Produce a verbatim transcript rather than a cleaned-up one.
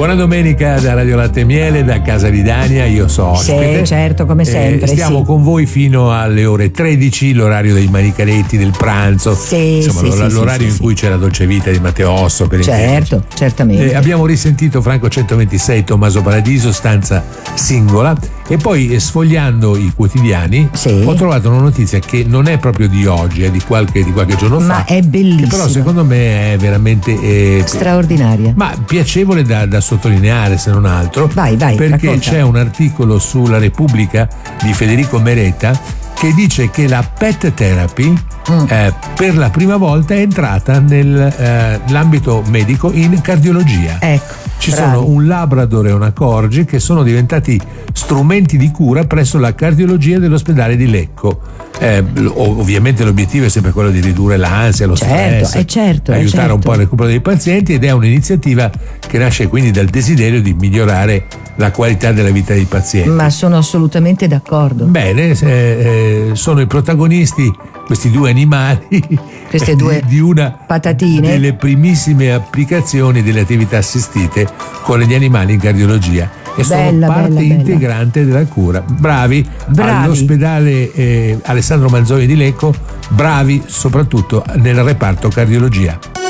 Buona domenica da Radio Latte e Miele, da casa di Dania, io so ospite. Sì, certo, come sempre. Eh, stiamo sì. con voi fino alle ore tredici, l'orario dei manicaretti, del pranzo. Sì, insomma, sì, l'or- sì, l'orario sì, in sì. cui c'è la dolce vita di Matteo Osso, per Certo, intenderci. certamente. Eh, abbiamo risentito Franco centoventisei, Tommaso Paradiso, stanza singola, e poi eh, sfogliando i quotidiani Sì. ho trovato una notizia che non è proprio di oggi, è di qualche, di qualche giorno Ma fa. è bellissima. Che però secondo me è veramente eh, straordinaria. ma piacevole da, da sottolineare, se non altro. Vai, vai, perché racconta. c'è un articolo sulla Repubblica di Federico Meretta che dice che la pet therapy mm. eh, per la prima volta è entrata nell'ambito eh, medico in cardiologia. Ecco, ci bravi. sono un Labrador e una Corgi che sono diventati strumenti di cura presso la cardiologia dell'ospedale di Lecco. Eh, ovviamente l'obiettivo è sempre quello di ridurre l'ansia, lo certo, stress, è certo, è aiutare certo. un po' il recupero dei pazienti, ed è un'iniziativa che nasce quindi dal desiderio di migliorare la qualità della vita dei pazienti. Ma sono assolutamente d'accordo. Bene, eh, eh, sono i protagonisti questi due animali, queste due di, di una patatine, delle primissime applicazioni delle attività assistite con gli animali in cardiologia, e sono bella, parte bella, integrante bella. della cura. Bravi, bravi. all'ospedale eh, Alessandro Manzoni di Lecco, bravi soprattutto nel reparto cardiologia.